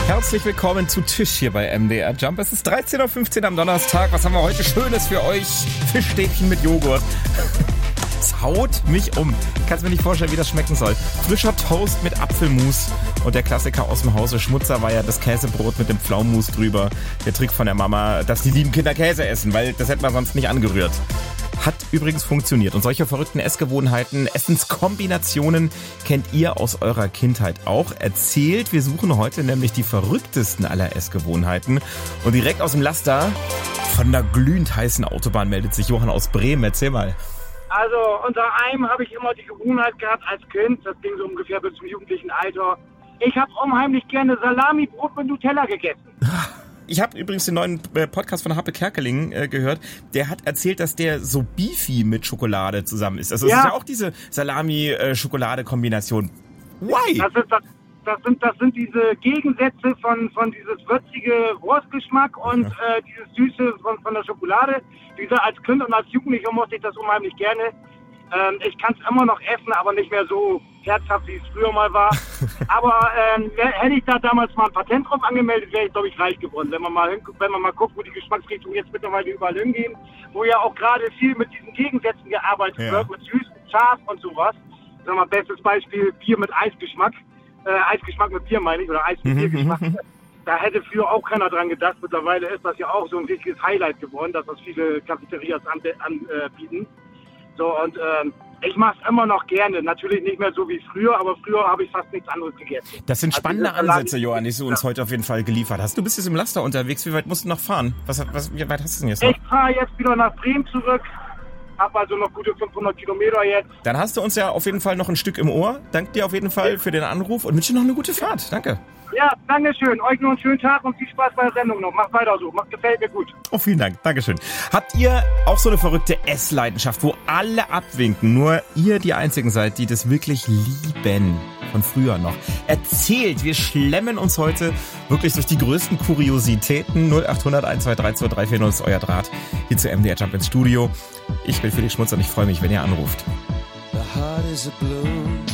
Herzlich willkommen zu Tisch hier bei MDR Jump. Es ist 13.15 Uhr am Donnerstag. Was haben wir heute Schönes für euch? Fischstäbchen mit Joghurt. Es haut mich um. Kannst mir nicht vorstellen, wie das schmecken soll. Frischer Toast mit Apfelmus. Und der Klassiker aus dem Hause Schmutzer war ja das Käsebrot mit dem Pflaumenmus drüber. Der Trick von der Mama, dass die lieben Kinder Käse essen, weil das hätte man sonst nicht angerührt. Hat übrigens funktioniert. Und solche verrückten Essgewohnheiten, Essenskombinationen kennt ihr aus eurer Kindheit auch. Erzählt, wir suchen heute nämlich die verrücktesten aller Essgewohnheiten. Und direkt aus dem Laster von der glühend heißen Autobahn meldet sich Johann aus Bremen. Erzähl mal. Also unter einem habe ich immer die Gewohnheit gehabt als Kind, das ging so ungefähr bis zum jugendlichen Alter. Ich habe unheimlich gerne Salami-Brot mit Nutella gegessen. Ich habe übrigens den neuen Podcast von Happe Kerkeling gehört. Der hat erzählt, dass der so Beefy mit Schokolade zusammen ist. Also es ist ja auch diese Salami-Schokolade-Kombination. Why? Das sind diese Gegensätze von dieses würzige Wurstgeschmack und dieses Süße von der Schokolade. Wie gesagt, als Kind und als Jugendlicher mochte ich das unheimlich gerne. Ich kann es immer noch essen, aber nicht mehr so herzhaft, wie es früher mal war. Aber hätte ich da damals mal ein Patent drauf angemeldet, wäre ich, glaube ich, reich geworden. Wenn man mal guckt, wo die Geschmacksrichtungen jetzt mittlerweile überall hingehen, wo ja auch gerade viel mit diesen Gegensätzen gearbeitet wird, mit süß, scharf und sowas. Sagen wir mal, bestes Beispiel, Bier mit Eisgeschmack. Eisgeschmack mit Bier meine ich, oder Eis mit Biergeschmack. Da hätte früher auch keiner dran gedacht. Mittlerweile ist das ja auch so ein richtiges Highlight geworden, dass das viele Cafeterias anbieten. So, und ich mache es immer noch gerne. Natürlich nicht mehr so wie früher, aber früher habe ich fast nichts anderes gegessen. Das sind spannende Ansätze, Johann, die du uns heute auf jeden Fall geliefert hast. Du bist jetzt im Laster unterwegs. Wie weit musst du noch fahren? Wie weit hast du denn jetzt noch? Ich fahre jetzt wieder nach Bremen zurück. Hab also noch gute 500 Kilometer jetzt. Dann hast du uns ja auf jeden Fall noch ein Stück im Ohr. Danke dir auf jeden Fall für den Anruf und wünsche dir noch eine gute Fahrt. Danke. Ja, danke schön. Euch noch einen schönen Tag und viel Spaß bei der Sendung noch. Macht weiter so. Gefällt mir gut. Oh, vielen Dank. Dankeschön. Habt ihr auch so eine verrückte Essleidenschaft, wo alle abwinken, nur ihr die Einzigen seid, die das wirklich lieben? Von früher noch. Erzählt, wir schlemmen uns heute wirklich durch die größten Kuriositäten. 0800 123 2340 ist euer Draht hier zu MDR Jump ins Studio. Ich bin Felix Schmutz und ich freue mich, wenn ihr anruft. The heart is a blue.